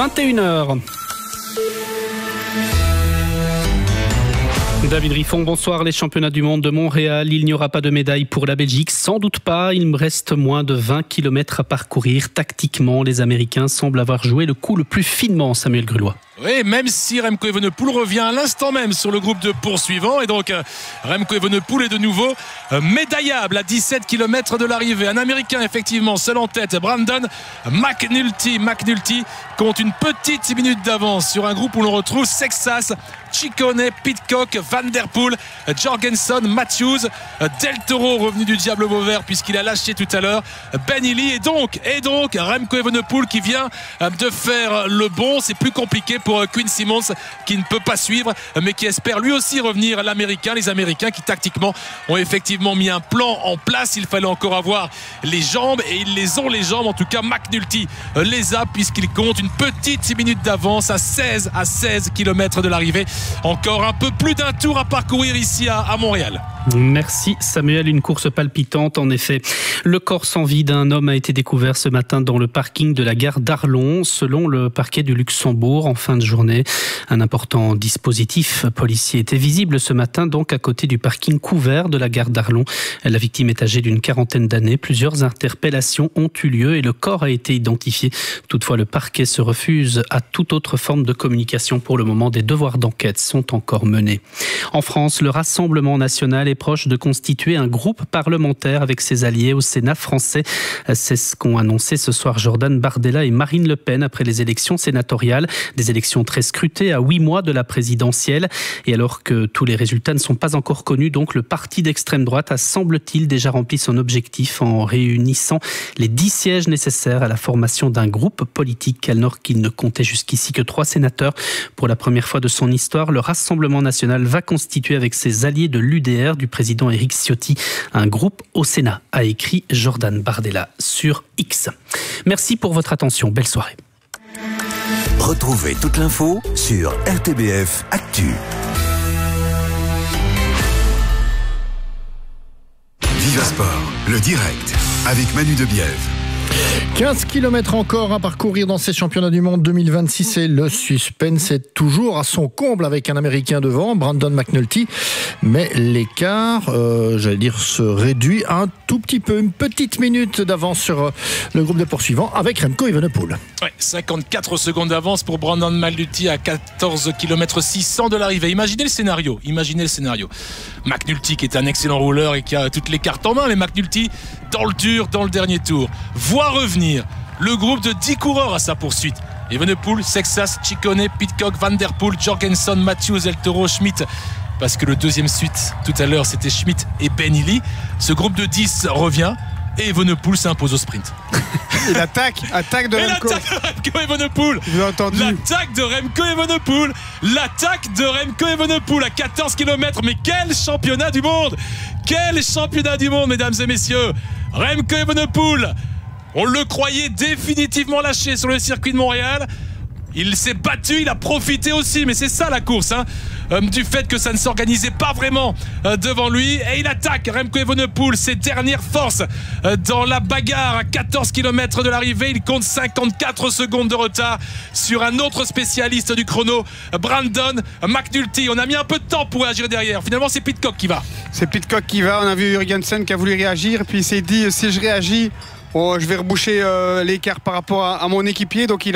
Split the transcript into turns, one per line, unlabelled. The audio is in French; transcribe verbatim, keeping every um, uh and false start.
vingt et une heures. David Riffon, bonsoir. Les championnats du monde de Montréal, il n'y aura pas de médaille pour la Belgique, sans doute pas. Il me reste moins de vingt kilomètres à parcourir. Tactiquement, les Américains semblent avoir joué le coup le plus finement, Samuel Grulois.
Oui, même si Remco Evenepoel revient à l'instant même sur le groupe de poursuivants. Et donc, euh, Remco Evenepoel est de nouveau euh, médaillable à dix-sept kilomètres de l'arrivée. Un Américain, effectivement, seul en tête, Brandon McNulty. McNulty compte une petite minute d'avance sur un groupe où l'on retrouve Sexas, Ciccone, Pidcock, Van Der Poel, Jorgensen, Matthews, Del Toro revenu du Diable Vauvert puisqu'il a lâché tout à l'heure, Ben Illy et donc, et donc Remco Evenepoel qui vient de faire le bon. C'est plus compliqué pour Quinn Simmons qui ne peut pas suivre mais qui espère lui aussi revenir. L'Américain, les Américains qui tactiquement ont effectivement mis un plan en place. Il fallait encore avoir les jambes et ils les ont, les jambes. En tout cas, McNulty les a puisqu'il compte une petite minute d'avance à seize kilomètres de l'arrivée. Encore un peu plus d'un tour à parcourir ici à, à Montréal.
Merci Samuel, une course palpitante en effet. Le corps sans vie d'un homme a été découvert ce matin dans le parking de la gare d'Arlon, selon le parquet du Luxembourg en fin de journée. Un important dispositif policier était visible ce matin donc à côté du parking couvert de la gare d'Arlon. La victime est âgée d'une quarantaine d'années. Plusieurs interpellations ont eu lieu et le corps a été identifié. Toutefois, le parquet se refuse à toute autre forme de communication pour le moment. Des devoirs d'enquête sont encore menés. En France, le Rassemblement national est proche de constituer un groupe parlementaire avec ses alliés au Sénat français. C'est ce qu'ont annoncé ce soir Jordan Bardella et Marine Le Pen après les élections sénatoriales. Des élections très scrutées à huit mois de la présidentielle. Et alors que tous les résultats ne sont pas encore connus, donc le parti d'extrême droite a, semble-t-il, déjà rempli son objectif en réunissant les dix sièges nécessaires à la formation d'un groupe politique alors qu'il ne comptait jusqu'ici que trois sénateurs. Pour la première fois de son histoire, le Rassemblement national va constituer avec ses alliés de l'U D R du président Éric Ciotti un groupe au Sénat, a écrit Jordan Bardella sur X. Merci pour votre attention. Belle soirée.
Retrouvez toute l'info sur R T B F Actu. Viva Sport, le direct, avec Manu Debiève.
quinze kilomètres encore à parcourir dans ces championnats du monde deux mille vingt-six et le suspense est toujours à son comble avec un Américain devant, Brandon McNulty. Mais l'écart, euh, j'allais dire, se réduit un tout petit peu, une petite minute d'avance sur euh, le groupe de poursuivants avec Remco Evenepoel.
Ouais, cinquante-quatre secondes d'avance pour Brandon McNulty à quatorze kilomètres six cents de l'arrivée. Imaginez le scénario, imaginez le scénario. McNulty qui est un excellent rouleur et qui a toutes les cartes en main, mais McNulty dans le dur, dans le dernier tour, voit revenir le groupe de dix coureurs à sa poursuite. Evenepoel, Sexas, Ciccone, Pidcock, Van Der Poel, Jorgensen, Matthews, Del Toro, Schmidt. Parce que le deuxième suite, tout à l'heure, c'était Schmidt et Ben Illy. Ce groupe de dix revient et Evenepoel s'impose au sprint.
Et l'attaque, attaque de
et
Remco.
l'attaque de Remco Evenepoel.
Vous avez entendu?
L'attaque de Remco Evenepoel. L'attaque de Remco Evenepoel à quatorze kilomètres. Mais quel championnat du monde! Quel championnat du monde, mesdames et messieurs! Remco Evenepoel, on le croyait définitivement lâché sur le circuit de Montréal. Il s'est battu, il a profité aussi, mais c'est ça la course, hein, euh, du fait que ça ne s'organisait pas vraiment euh, devant lui. Et il attaque Remco Evenepoel, ses dernières forces euh, dans la bagarre à quatorze kilomètres de l'arrivée. Il compte cinquante-quatre secondes de retard sur un autre spécialiste du chrono, Brandon McNulty. On a mis un peu de temps pour réagir derrière. Finalement, c'est Pidcock qui va.
C'est Pidcock qui va. On a vu Jurgensen qui a voulu réagir, puis il s'est dit si je réagis, oh, je vais reboucher euh, l'écart par rapport à, à mon équipier. Donc il